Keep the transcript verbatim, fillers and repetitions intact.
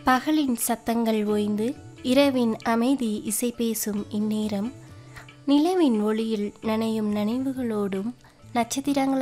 பகலின் சத்தங்கள் ஓய்ந்து இரவின் அமைதி இசை பேசும் இந்நேரம் நிலவின் ஒளியில் நனையும் நனைவுகளோடும் நட்சத்திரங்களால்